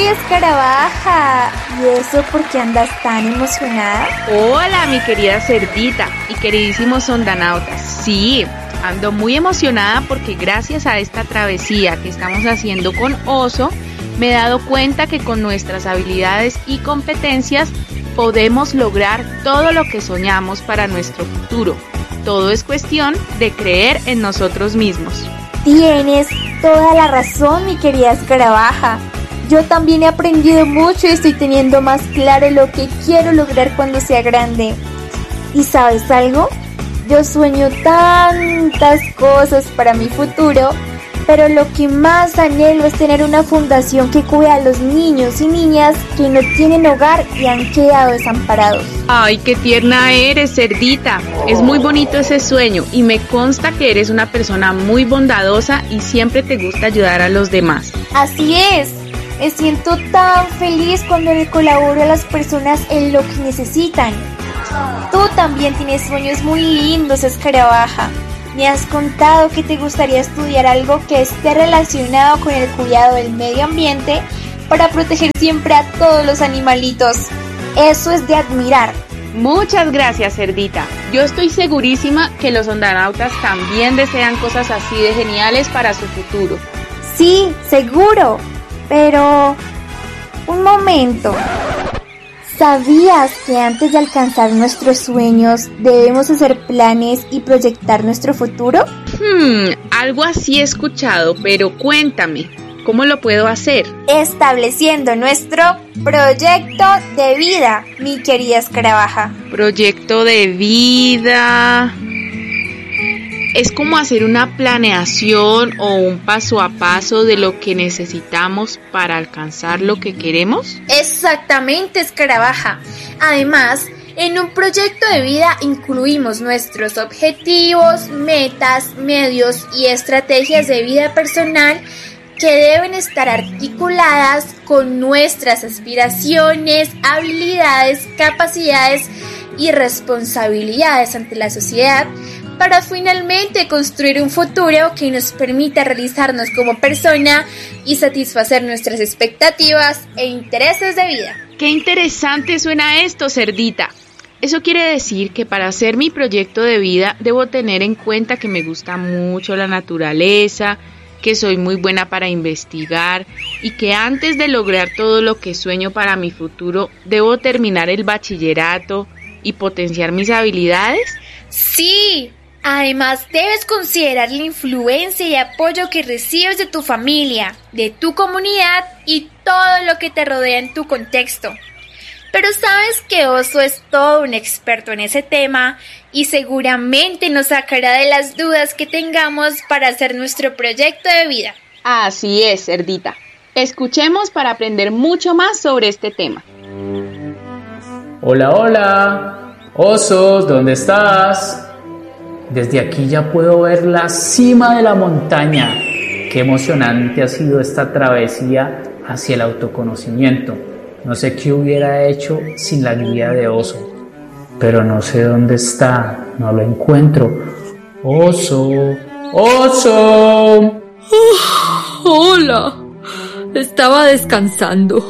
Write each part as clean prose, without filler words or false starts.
escarabaja! ¿Y eso por qué andas tan emocionada? Hola, mi querida cerdita y queridísimos ondanautas. Sí, ando muy emocionada porque gracias a esta travesía que estamos haciendo con Oso, me he dado cuenta que con nuestras habilidades y competencias podemos lograr todo lo que soñamos para nuestro futuro. Todo es cuestión de creer en nosotros mismos. Tienes toda la razón, mi querida escarabaja. Yo también he aprendido mucho y estoy teniendo más claro lo que quiero lograr cuando sea grande. ¿Y sabes algo? Yo sueño tantas cosas para mi futuro, pero lo que más anhelo es tener una fundación que cuide a los niños y niñas que no tienen hogar y han quedado desamparados. ¡Ay, qué tierna eres, cerdita! Es muy bonito ese sueño y me consta que eres una persona muy bondadosa y siempre te gusta ayudar a los demás. Así es. Me siento tan feliz cuando le colaboro a las personas en lo que necesitan. Tú también tienes sueños muy lindos, escarabaja. Me has contado que te gustaría estudiar algo que esté relacionado con el cuidado del medio ambiente para proteger siempre a todos los animalitos. Eso es de admirar. Muchas gracias, cerdita. Yo estoy segurísima que los ondanautas también desean cosas así de geniales para su futuro. Sí, seguro. Pero, un momento. ¿Sabías que antes de alcanzar nuestros sueños debemos hacer planes y proyectar nuestro futuro? Algo así he escuchado, pero cuéntame, ¿cómo lo puedo hacer? Estableciendo nuestro proyecto de vida, mi querida escarabaja. Proyecto de vida... Es como hacer una planeación o un paso a paso de lo que necesitamos para alcanzar lo que queremos. Exactamente, escarabaja. Además, en un proyecto de vida incluimos nuestros objetivos, metas, medios y estrategias de vida personal que deben estar articuladas con nuestras aspiraciones, habilidades, capacidades y responsabilidades ante la sociedad, para finalmente construir un futuro que nos permita realizarnos como persona y satisfacer nuestras expectativas e intereses de vida. ¡Qué interesante suena esto, cerdita! Eso quiere decir que para hacer mi proyecto de vida debo tener en cuenta que me gusta mucho la naturaleza, que soy muy buena para investigar y que antes de lograr todo lo que sueño para mi futuro debo terminar el bachillerato y potenciar mis habilidades. ¡Sí! Además, debes considerar la influencia y apoyo que recibes de tu familia, de tu comunidad y todo lo que te rodea en tu contexto. Pero sabes que Oso es todo un experto en ese tema y seguramente nos sacará de las dudas que tengamos para hacer nuestro proyecto de vida. Así es, cerdita. Escuchemos para aprender mucho más sobre este tema. Hola, hola. Oso, ¿dónde estás? Desde aquí ya puedo ver la cima de la montaña. Qué emocionante ha sido esta travesía hacia el autoconocimiento. No sé qué hubiera hecho sin la guía de Oso. Pero no sé dónde está, no lo encuentro. Oso, Oso. Hola, estaba descansando.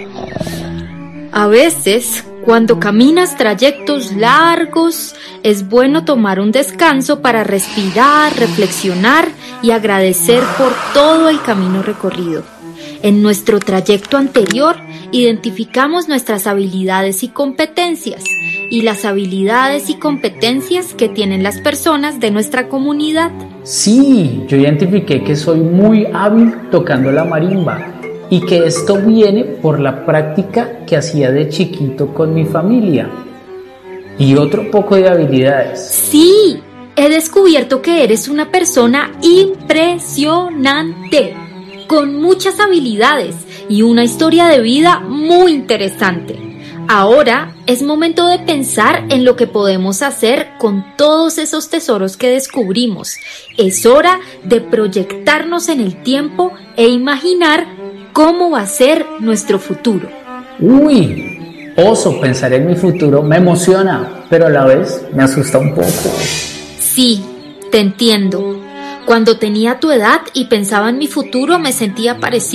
A veces, cuando caminas trayectos largos, es bueno tomar un descanso para respirar, reflexionar y agradecer por todo el camino recorrido. En nuestro trayecto anterior, identificamos nuestras habilidades y competencias y las habilidades y competencias que tienen las personas de nuestra comunidad. Sí, yo identifiqué que soy muy hábil tocando la marimba y que esto viene por la práctica que hacía de chiquito con mi familia. Y otro poco de habilidades. Sí, he descubierto que eres una persona impresionante, con muchas habilidades y una historia de vida muy interesante. Ahora es momento de pensar en lo que podemos hacer con todos esos tesoros que descubrimos. Es hora de proyectarnos en el tiempo e imaginar cómo va a ser nuestro futuro. Uy, Oso, pensar en mi futuro me emociona, pero a la vez me asusta un poco. Sí, te entiendo. Cuando tenía tu edad y pensaba en mi futuro me sentía parecido.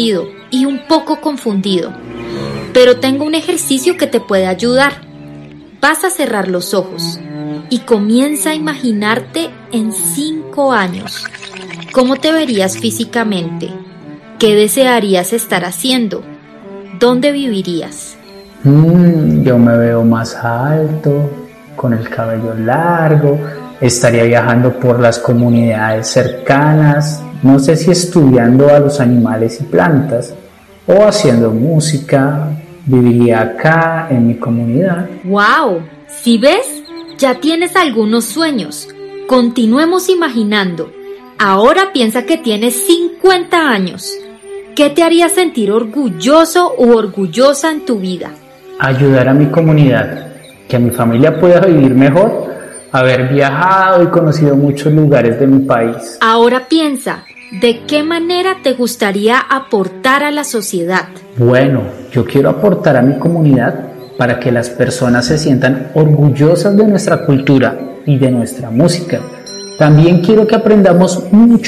y un poco confundido, pero tengo un ejercicio que te puede ayudar. Vas a cerrar los ojos y comienza a imaginarte en 5 años. ¿Cómo te verías físicamente? ¿Qué desearías estar haciendo? ¿Dónde vivirías? Yo me veo más alto, con el cabello largo, estaría viajando por las comunidades cercanas, no sé si estudiando a los animales y plantas o haciendo música, viviría acá en mi comunidad. ¡Wow! ¿Sí ves? Ya tienes algunos sueños. Continuemos imaginando. Ahora piensa que tienes 50 años. ¿Qué te haría sentir orgulloso u orgullosa en tu vida? Ayudar a mi comunidad, que mi familia pueda vivir mejor, haber viajado y conocido muchos lugares de mi país. Ahora piensa, ¿de qué manera te gustaría aportar a la sociedad? Bueno, yo quiero aportar a mi comunidad para que las personas se sientan orgullosas de nuestra cultura y de nuestra música. También quiero que aprendamos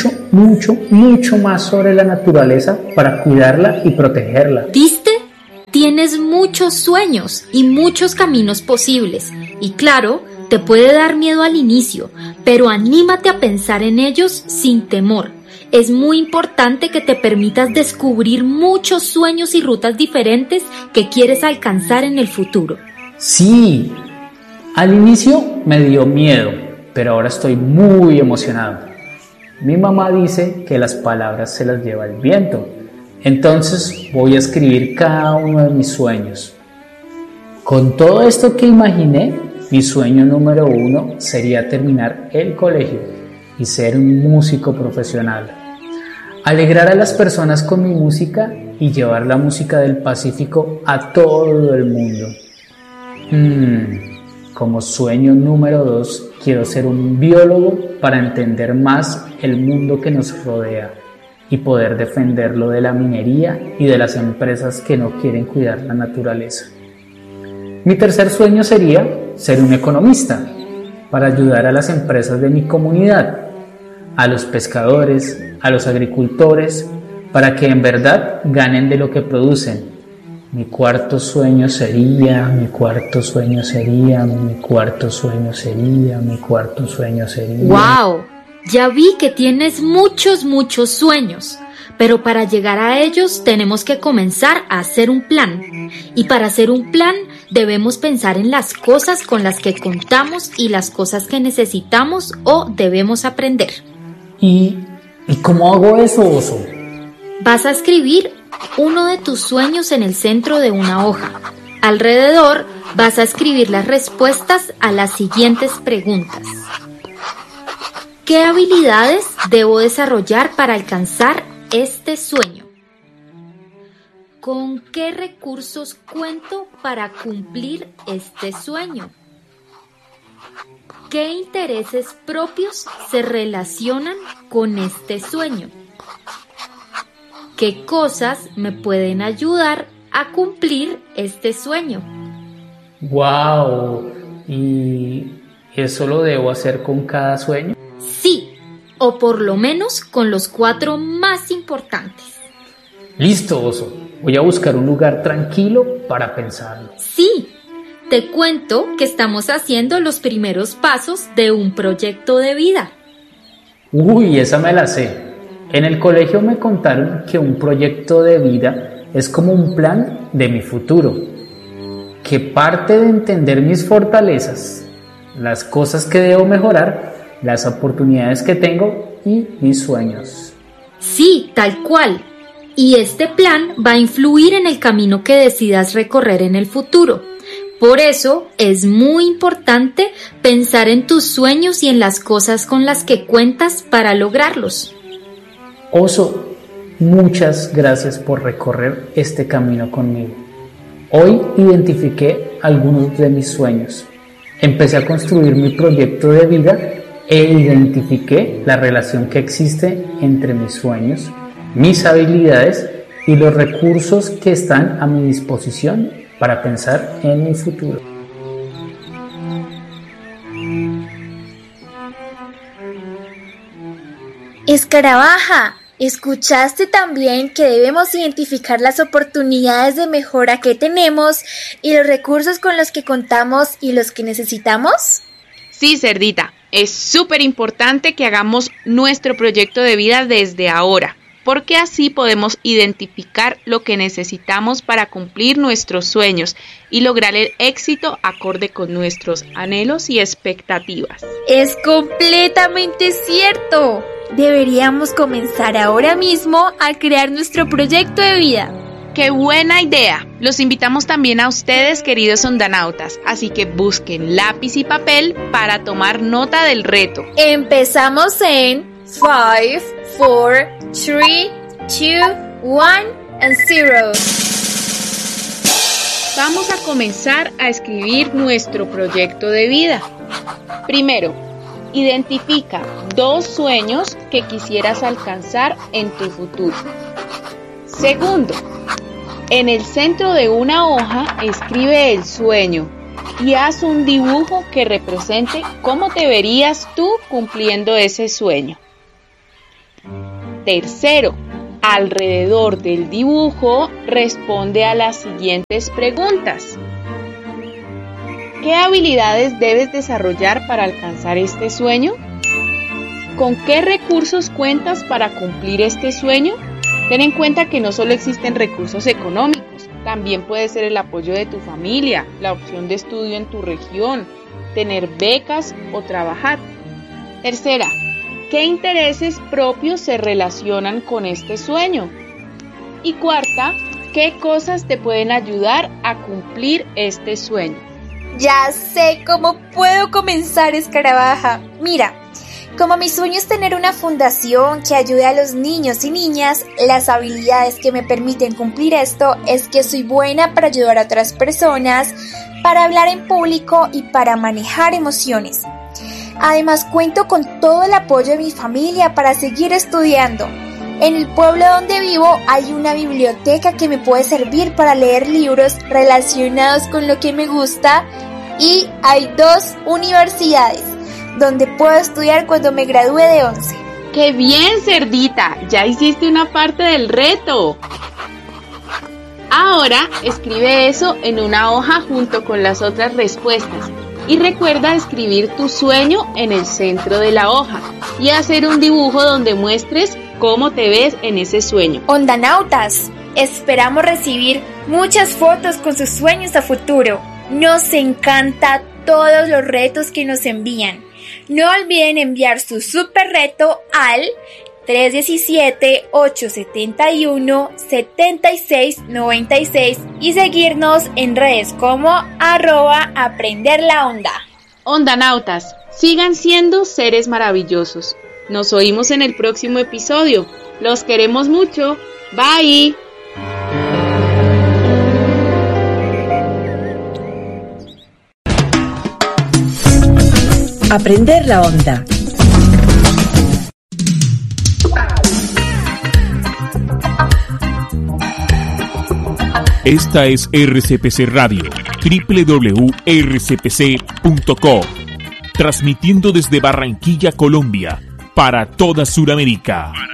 mucho más sobre la naturaleza para cuidarla y protegerla. ¿Viste? Tienes muchos sueños y muchos caminos posibles. Y claro, te puede dar miedo al inicio, pero anímate a pensar en ellos sin temor. Es muy importante que te permitas descubrir muchos sueños y rutas diferentes que quieres alcanzar en el futuro. Sí, al inicio me dio miedo, pero ahora estoy muy emocionado. Mi mamá dice que las palabras se las lleva el viento, entonces voy a escribir cada uno de mis sueños. Con todo esto que imaginé, mi sueño número 1 sería terminar el colegio y ser un músico profesional. Alegrar a las personas con mi música y llevar la música del Pacífico a todo el mundo. Como sueño número 2, quiero ser un biólogo para entender más el mundo que nos rodea y poder defenderlo de la minería y de las empresas que no quieren cuidar la naturaleza. Mi tercer sueño sería ser un economista para ayudar a las empresas de mi comunidad, a los pescadores, a los agricultores, para que en verdad ganen de lo que producen. Mi cuarto sueño sería. ¡Wow! Ya vi que tienes muchos sueños, pero para llegar a ellos tenemos que comenzar a hacer un plan. Y para hacer un plan debemos pensar en las cosas con las que contamos y las cosas que necesitamos o debemos aprender. ¿Y cómo hago eso, Oso? Vas a escribir uno de tus sueños en el centro de una hoja. Alrededor vas a escribir las respuestas a las siguientes preguntas. ¿Qué habilidades debo desarrollar para alcanzar este sueño? ¿Con qué recursos cuento para cumplir este sueño? ¿Qué intereses propios se relacionan con este sueño? ¿Qué cosas me pueden ayudar a cumplir este sueño? ¡Wow! ¿Y eso lo debo hacer con cada sueño? Sí, o por lo menos con los 4 más importantes. Listo, Oso. Voy a buscar un lugar tranquilo para pensarlo. Sí, te cuento que estamos haciendo los primeros pasos de un proyecto de vida. Uy, esa me la sé. En el colegio me contaron que un proyecto de vida es como un plan de mi futuro, que parte de entender mis fortalezas, las cosas que debo mejorar, las oportunidades que tengo y mis sueños. Sí, tal cual. Y este plan va a influir en el camino que decidas recorrer en el futuro. Por eso es muy importante pensar en tus sueños y en las cosas con las que cuentas para lograrlos. Oso, muchas gracias por recorrer este camino conmigo. Hoy identifiqué algunos de mis sueños. Empecé a construir mi proyecto de vida e identifiqué la relación que existe entre mis sueños, mis habilidades y los recursos que están a mi disposición para pensar en mi futuro. Escarabaja, ¿Escuchaste también que debemos identificar las oportunidades de mejora que tenemos y los recursos con los que contamos y los que necesitamos? Sí, Cerdita, es súper importante que hagamos nuestro proyecto de vida desde ahora, porque así podemos identificar lo que necesitamos para cumplir nuestros sueños y lograr el éxito acorde con nuestros anhelos y expectativas. Es completamente cierto. Deberíamos comenzar ahora mismo a crear nuestro proyecto de vida. ¡Qué buena idea! Los invitamos también a ustedes, queridos ondanautas, así que busquen lápiz y papel para tomar nota del reto. Empezamos en 5, 4, 3, 2, 1 and 0. Vamos a comenzar a escribir nuestro proyecto de vida. Primero, identifica 2 sueños que quisieras alcanzar en tu futuro. Segundo, en el centro de una hoja escribe el sueño y haz un dibujo que represente cómo te verías tú cumpliendo ese sueño. Tercero, alrededor del dibujo responde a las siguientes preguntas. ¿Qué habilidades debes desarrollar para alcanzar este sueño? ¿Con qué recursos cuentas para cumplir este sueño? Ten en cuenta que no solo existen recursos económicos, también puede ser el apoyo de tu familia, la opción de estudio en tu región, tener becas o trabajar. Tercera, ¿qué intereses propios se relacionan con este sueño? Y cuarta, ¿qué cosas te pueden ayudar a cumplir este sueño? Ya sé cómo puedo comenzar, Escarabaja. Mira, como mi sueño es tener una fundación que ayude a los niños y niñas, las habilidades que me permiten cumplir esto es que soy buena para ayudar a otras personas, para hablar en público y para manejar emociones. Además, cuento con todo el apoyo de mi familia para seguir estudiando. En el pueblo donde vivo hay una biblioteca que me puede servir para leer libros relacionados con lo que me gusta y hay 2 universidades donde puedo estudiar cuando me gradúe de 11. ¡Qué bien, Cerdita! Ya hiciste una parte del reto. Ahora escribe eso en una hoja junto con las otras respuestas y recuerda escribir tu sueño en el centro de la hoja y hacer un dibujo donde muestres cómo te ves en ese sueño. Ondanautas, esperamos recibir muchas fotos con sus sueños a futuro. Nos encanta todos los retos que nos envían. No olviden enviar su super reto al 317-871-7696 y seguirnos en redes como @aprenderlaonda. Ondanautas, sigan siendo seres maravillosos. Nos oímos en el próximo episodio. Los queremos mucho. Bye. Aprender la onda. Esta es RCPC Radio, www.rcpc.co, transmitiendo desde Barranquilla, Colombia, para toda Sudamérica.